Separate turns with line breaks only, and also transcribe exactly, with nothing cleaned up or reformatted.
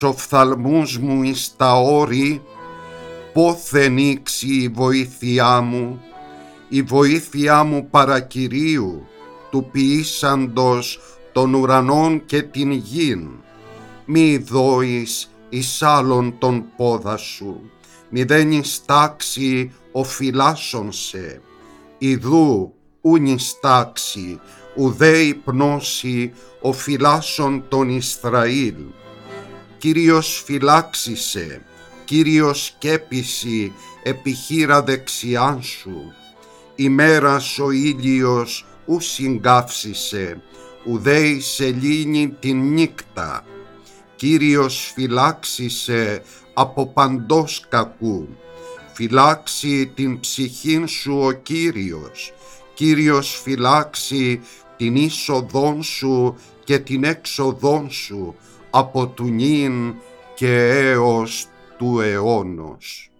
οφθαλμούς μου εις τα όρη, πόθεν ήξει η βοήθειά μου, η βοήθειά μου παρακυρίου, του ποιήσαντος των ουρανών και την γην. Μη δώεις εις άλλον τον πόδα σου, μη δένεις τάξη ο φυλάσσον σε. Ιδού ούν εις τάξη, ουδέ η πνώση ο φυλάσσον τον Ισραήλ. Κύριος φυλάξισε, Κύριος σκέπιση επιχείρα δεξιάν σου. Ημέρας ο ήλιος ου συγκάψισε, ουδέ η σελήνη την νύκτα. Κύριος φυλάξισε από παντός κακού, φυλάξει την ψυχήν σου ο Κύριος. Κύριος φυλάξει την είσοδόν σου και την έξοδόν σου από του νυν και έως του αιώνος.